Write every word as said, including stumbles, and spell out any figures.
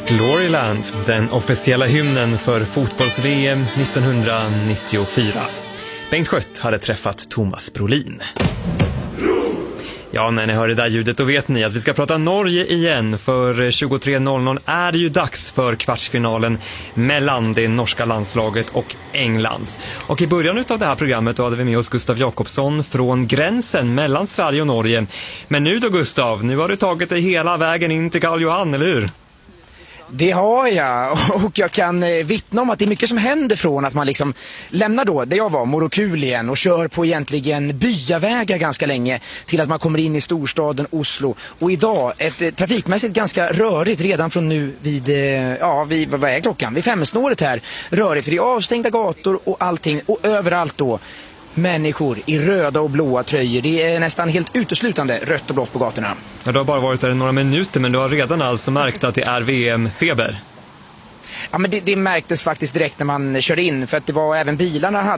Gloryland, den officiella hymnen för fotbolls-V M nittonhundranittiofyra. Bengt Skött hade träffat Thomas Brolin. Ja, när ni hör det där ljudet då vet ni att vi ska prata Norge igen. För tjugotre noll noll är det ju dags för kvartsfinalen mellan det norska landslaget och Englands. Och i början av det här programmet då hade vi med oss Gustav Jakobsson från gränsen mellan Sverige och Norge. Men nu då Gustav, nu har du tagit dig hela vägen in till Karl Johan, eller hur? Det har jag, och jag kan vittna om att det är mycket som händer från att man liksom lämnar då, där jag var, Morokulien, och kör på egentligen byavägar ganska länge till att man kommer in i storstaden Oslo. Och idag, ett trafikmässigt ganska rörigt redan från nu vid, ja, vid, vad är klockan? Vid femsnåret här, rörigt, för det är avstängda gator och allting, och överallt då människor i röda och blåa tröjor. Det är nästan helt uteslutande rött och blått på gatorna. Ja, du har bara varit där i några minuter, men du har redan alltså märkt att det är V M-feber. Ja, men det, det märktes faktiskt direkt när man körde in, för att det var även bilarna